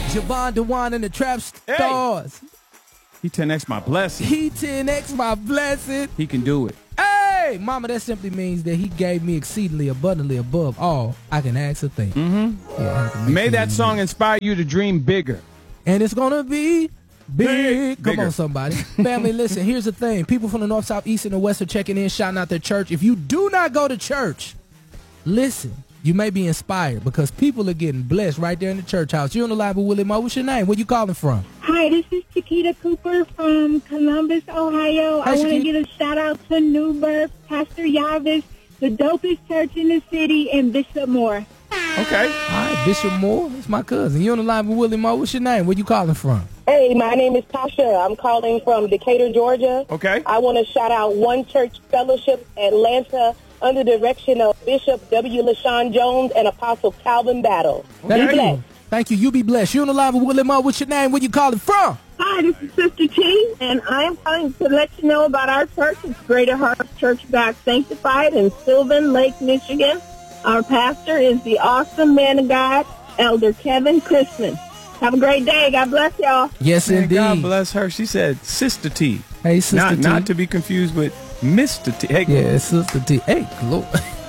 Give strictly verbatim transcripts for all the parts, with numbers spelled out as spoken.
Javon DeWan and the Trap Stars. Hey. He ten X my blessing. He ten X my blessing. He can do it. Hey, mama, that simply means that he gave me exceedingly abundantly above all I can ask or think. Mm-hmm. Yeah, May that song inspire you to dream bigger. And it's going to be big. Big. Come Bigger. on, somebody. Family, listen, here's the thing. People from the north, south, east, and the west are checking in, shouting out their church. If you do not go to church, listen, you may be inspired because people are getting blessed right there in the church house. You're on the live with Willie Mo. What's your name? Where you calling from? Hi, this is Chiquita Cooper from Columbus, Ohio. Hi, I want to Chiquita. give a shout out to New Birth, Pastor Yavis, the dopest church in the city, and Bishop Moore. Okay. All right, Bishop Moore. That's my cousin. You're on the live with Willie Mo. What's your name? Where you calling from? Hey, my name is Tasha. I'm calling from Decatur, Georgia. Okay. I want to shout out One Church Fellowship, Atlanta, under the direction of Bishop W. LaShawn Jones and Apostle Calvin Battle. Thank Be you. blessed. Thank you. You be blessed. You're on the live with Willie Mo. What's your name? Where you calling from? Hi, this is Sister T, and I am calling to let you know about our church. It's Greater Heart Church of God Sanctified in Sylvan Lake, Michigan. Our pastor is the awesome man of God, Elder Kevin Christman. Have a great day. God bless y'all. Yes, Man, indeed. God bless her. She said Sister T. Hey, Sister not, T. Not to be confused with Mister T. Hey, Yeah, Sister T. Hey, Lord.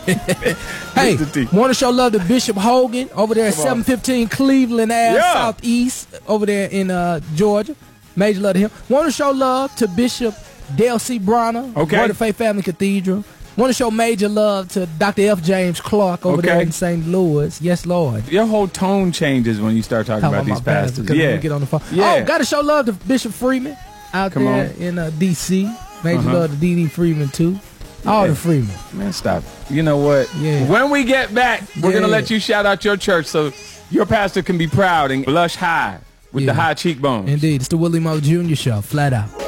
Hey, Mister T. want to show love to Bishop Hogan over there at Come on. seven fifteen Cleveland Ave, Yeah. Southeast, over there in uh, Georgia. Major love to him. Want to show love to Bishop Dale C. Bronner, Okay. Word of Faith Family Cathedral. Want to show major love to Doctor F. James Clark over there Okay. in Saint Louis. Yes, Lord. Your whole tone changes when you start talking Talking about these my pastor, pastors. 'cause Yeah. when we get on the phone. Yeah. Oh, got to show love to Bishop Freeman out Come there on. in uh, D C. Major Uh-huh. love to D D. Freeman, too. All Yeah. the Freeman. Man, stop. You know what? Yeah. When we get back, we're Yeah. going to let you shout out your church so your pastor can be proud and blush high with Yeah. the high cheekbones. Indeed. It's the Willie Mo Junior Show. Flat out.